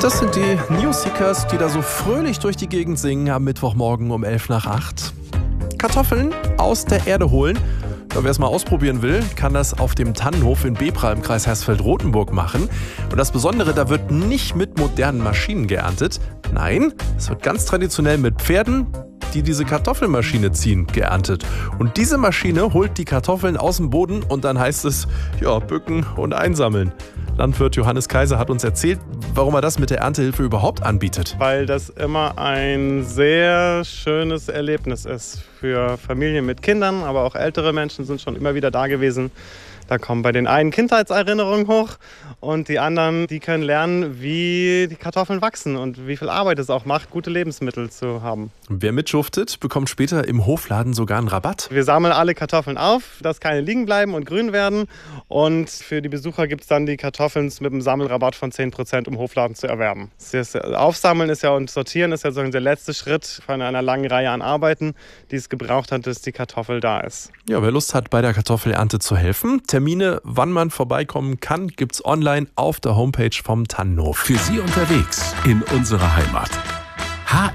Das sind die Newsseekers, die da so fröhlich durch die Gegend singen am Mittwochmorgen um 7:55. Kartoffeln aus der Erde holen. Wer es mal ausprobieren will, kann das auf dem Tannenhof in Bebra im Kreis Hersfeld-Rotenburg machen. Und das Besondere, da wird nicht mit modernen Maschinen geerntet. Nein, es wird ganz traditionell mit Pferden, die diese Kartoffelmaschine ziehen, geerntet. Und diese Maschine holt die Kartoffeln aus dem Boden und dann heißt es, ja, bücken und einsammeln. Landwirt Johannes Kaiser hat uns erzählt, warum er das mit der Erntehilfe überhaupt anbietet. Weil das immer ein sehr schönes Erlebnis ist für Familien mit Kindern, aber auch ältere Menschen sind schon immer wieder da gewesen. Da kommen bei den einen Kindheitserinnerungen hoch und die anderen, die können lernen, wie die Kartoffeln wachsen und wie viel Arbeit es auch macht, gute Lebensmittel zu haben. Wer mitschuftet, bekommt später im Hofladen sogar einen Rabatt. Wir sammeln alle Kartoffeln auf, dass keine liegen bleiben und grün werden. Und für die Besucher gibt es dann die Kartoffeln mit einem Sammelrabatt von 10% im Hofladen zu erwerben. Das Aufsammeln ist ja und Sortieren ist ja sozusagen der letzte Schritt von einer langen Reihe an Arbeiten, die es gebraucht hat, bis die Kartoffel da ist. Ja, wer Lust hat, bei der Kartoffelernte zu helfen, Termine, wann man vorbeikommen kann, gibt's online auf der Homepage vom Tannenhof. Für Sie unterwegs in unserer Heimat.